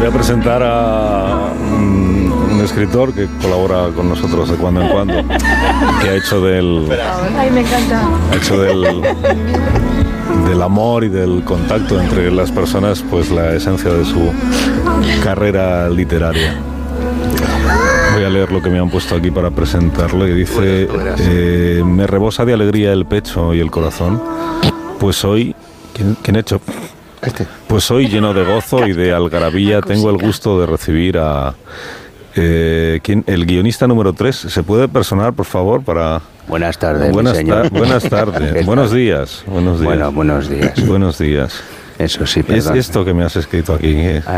Voy a presentar a un escritor que colabora con nosotros de cuando en cuando, que ha hecho del... Ay, me encanta. Ha hecho del amor y del contacto entre las personas, pues la esencia de su carrera literaria. Voy a leer lo que me han puesto aquí para presentarlo, y dice: me rebosa de alegría el pecho y el corazón, pues hoy... ¿Quién ha hecho? Pues hoy, lleno de gozo y de algarabía, tengo el gusto de recibir a... el guionista número 3. ¿Se puede personar, por favor, para...? Buenas tardes, señor. Buenas tardes. Buenos días. Buenos días. Bueno, buenos días. Buenos días. Eso sí, ¿Es perdón. esto que me has escrito aquí?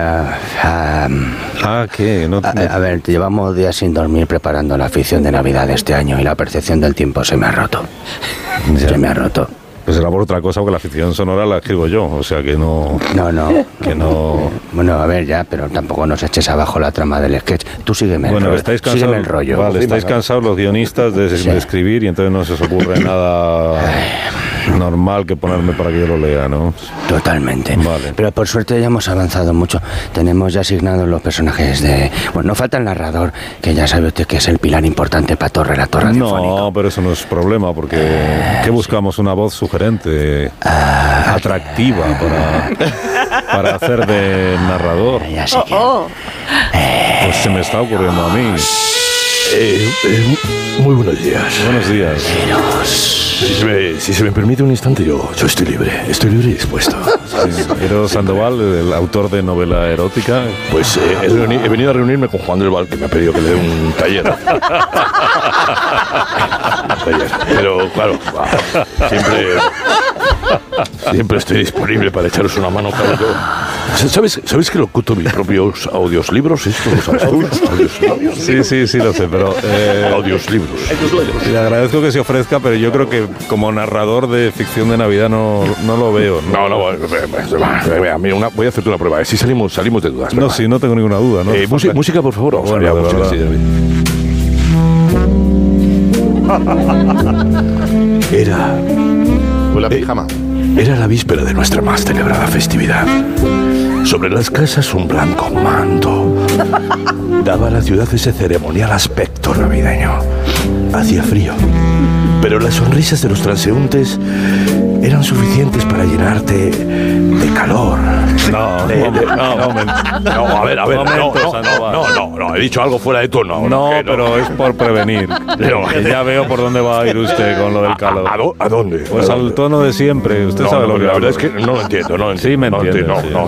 ¿Qué? No, a ver, llevamos días sin dormir preparando la ficción de Navidad de este año y la percepción del tiempo se me ha roto. Se me ha roto. Pues será por otra cosa, porque la ficción sonora la escribo yo, o sea que no... Que no... Bueno, a ver, ya, pero tampoco nos eches abajo la trama del sketch. Tú sígueme el rollo. Estáis cansados, sígueme el rollo. Vale, estáis cansados los guionistas de escribir, y entonces no se os ocurre nada normal que ponerme para que yo lo lea, ¿no? Totalmente. Vale. Pero por suerte ya hemos avanzado mucho. Tenemos ya asignados los personajes de... Bueno, no falta el narrador, que ya sabe usted que es el pilar importante para todo relato radiofónico. No, pero eso no es problema, porque ¿qué buscamos? Una voz sugerente, atractiva para hacer de narrador. Ya sé que... Pues se me está ocurriendo a mí. Muy buenos días. Buenos días. Si se me permite un instante, yo estoy libre y dispuesto. Eros Sandoval, el autor de novela erótica. Pues he venido a reunirme con Juan del Val, que me ha pedido que le dé un taller. Pero claro, siempre estoy disponible para echaros una mano. Claro. ¿Sabes que locuto mis propios audiolibros? ¿Esto lo sabes tú? Sí, lo sé, pero... audiolibros. Le agradezco que se ofrezca, pero yo creo que como narrador de ficción de Navidad no lo veo. No, voy a hacerte una prueba. Si salimos de dudas. No, sí, no tengo ninguna duda. ¿No? Música, por favor. Bueno, música, sí, Era la víspera de nuestra más celebrada festividad. Sobre las casas un blanco manto daba a la ciudad ese ceremonial aspecto navideño. Hacía frío, pero las sonrisas de los transeúntes eran suficientes para llenarte de calor. No, a ver, no, he dicho algo fuera de tono. No, pero es por prevenir. Ya veo por dónde va a ir usted con lo del calor. ¿A dónde? Pues al tono de siempre. Usted sabe lo que la verdad es que no lo entiendo. Sí, me entiende.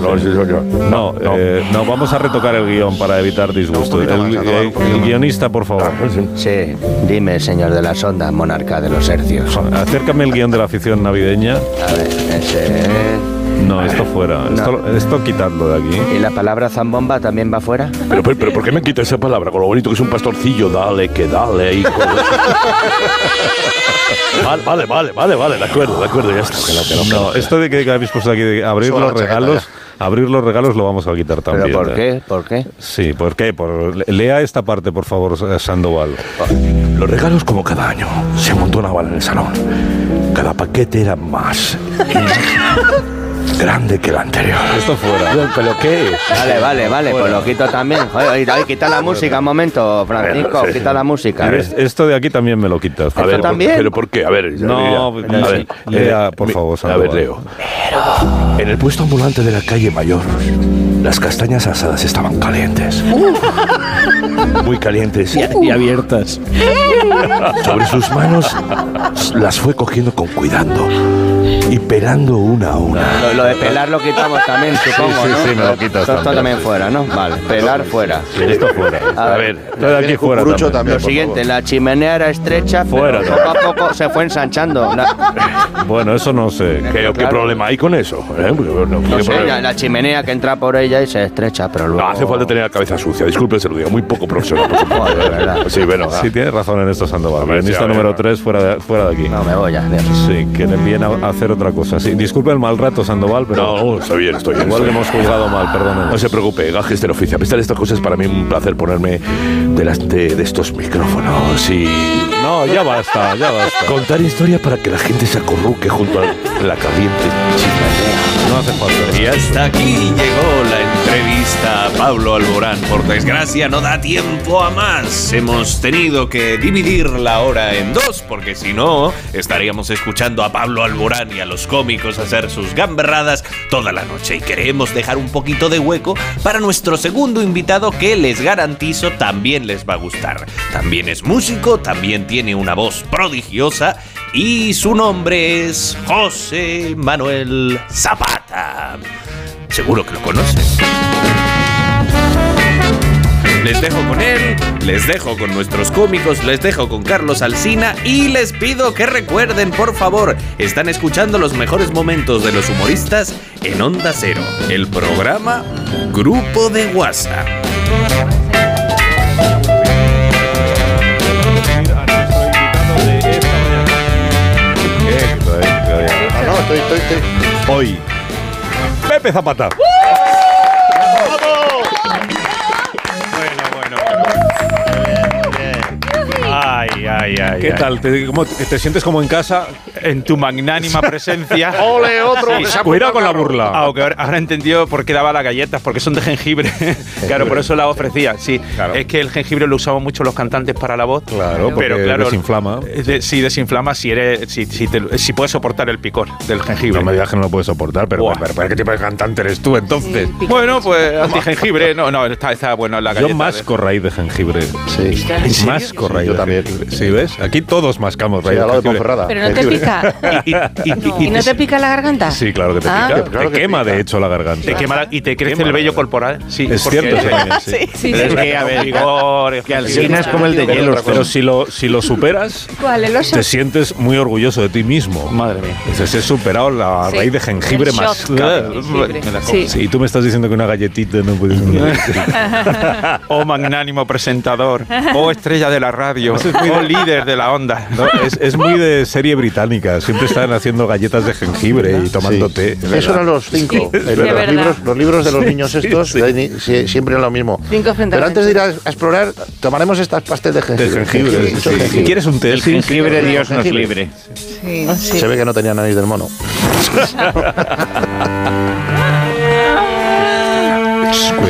No, vamos a retocar el guión para evitar disgustos. El guionista, por favor. Sí, dime, señor de la sonda, monarca de los hercios. Acércame el guión de la ficción navideña. A ver, ese... No, esto fuera. Esto quitadlo de aquí. ¿Y la palabra zambomba también va fuera? Pero ¿por qué me quita esa palabra? Con lo bonito que es un pastorcillo, dale, que dale. Y vale, de acuerdo, ya está. No, esto de que habéis puesto aquí de abrir los regalos lo vamos a quitar también. ¿Pero por qué? Sí, ¿por qué? Lea esta parte, por favor, Sandoval. Los regalos, como cada año, se amontonaban en el salón. Cada paquete era más grande que el anterior. Esto fuera. ¿Pero qué? Vale, pues lo quito también. Joder, quita la música un momento, Francisco, quita la música. Esto de aquí también me lo quitas. A ver, también. ¿Pero por qué? A ver, lea, por favor, Sandoval. A ver, leo. En el puesto ambulante de la calle Mayor, las castañas asadas estaban calientes. Muy calientes. Y abiertas. Sobre sus manos las fue cogiendo con cuidado y pelando una a una. Lo de pelar lo quitamos también, supongo, ¿no? Sí, me lo quitas Esto también fuera, ¿no? Vale, pelar fuera. Esto fuera. A ver, esto de aquí fuera también. Lo siguiente, la chimenea era estrecha, fuera, pero poco a poco se fue ensanchando. Bueno, eso no sé. ¿Qué problema hay con eso? No sé, la chimenea que entra por ella y se estrecha, pero luego... No hace falta tener la cabeza sucia, disculpe, se lo digo, muy poco profesional. Sí, bueno. Sí, tienes razón en esto, Sandoval. Guionista número 3 fuera de aquí. No, me voy ya. Sí, que le viene a hacer otra cosa. Sí, disculpe el mal rato, Sandoval, pero... No, estoy bien. Igual que hemos juzgado mal, perdón. No se preocupe, gajes del oficio. A pesar de estas cosas, para mí es un placer ponerme delante de estos micrófonos y... No, ya basta. Contar historia para que la gente se acurruque junto a la caliente chimenea. No hace falta. Y hasta aquí llegó la entrevista a Pablo Alborán. Por desgracia no da tiempo a más. Hemos tenido que dividir la hora en dos, porque si no, estaríamos escuchando a Pablo Alborán y a los cómicos hacer sus gamberradas toda la noche. Y queremos dejar un poquito de hueco para nuestro segundo invitado, que les garantizo también les va a gustar. También es músico, también tiene una voz prodigiosa y su nombre es José Manuel Zapata. Seguro que lo conocen. Les dejo con él, les dejo con nuestros cómicos, les dejo con Carlos Alsina y les pido que recuerden, por favor, están escuchando los mejores momentos de los humoristas en Onda Cero, el programa Grupo de WhatsApp. Estoy. Hoy, Pepe Zapata. Ay. ¿Qué tal? ¿Te sientes como en casa? En tu magnánima presencia. ¡Ole, otro! Sí, Cuidado con la burla. Aunque ahora he entendido por qué daba las galletas, porque son de jengibre. Claro, por eso las ofrecía. Sí, claro. Es que el jengibre lo usamos mucho los cantantes para la voz. Claro, porque desinflama. Sí, desinflama si puedes soportar el picor del jengibre. No me digas que no lo puedes soportar, pero ¿qué tipo de cantante eres tú entonces? Bueno, pues anti-jengibre. No, está bueno la galleta. Yo masco raíz de jengibre. Sí. Masco raíz Yo de también. jengibre. Sí, ¿ves? Aquí todos mascamos raíz Sí, de al lado de jengibre. Ponferrada. Pero no te pica. ¿Y no te pica la garganta? Sí, claro que te Ah. pica. Claro te que quema, pica. de hecho, la garganta. Te quema y te crece Quema el vello la- corporal. Sí, Es porque- cierto, sí. Sí. Pero es que, a ver, que Alsina es como el de hielo. Pero si lo superas, ¿Cuál? ¿El oso? te sientes muy orgulloso de ti mismo. Madre mía. Dices, he superado la Sí. raíz de jengibre El más. shot de jengibre. Sí. Sí, y tú me estás diciendo que una galletita no puedes. Oh magnánimo presentador, oh estrella de la radio, oh líder de la onda. No, es muy de serie británica. Siempre están haciendo galletas de jengibre y tomando Sí. té. Eso eran los 5. Sí, de verdad. Los libros de los niños estos siempre eran lo mismo. 5 frente Pero a antes de ir a explorar, tomaremos estas pastas de jengibre. De jengibre. Mucho Sí. jengibre. ¿Quieres un té? El jengibre Dios nos libre. Sí. Se ve que no tenía nariz del mono.